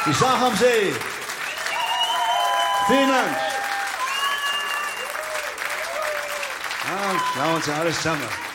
Isaac Hamzé. Vielen Dank. Dank, schauen Sie alles zusammen.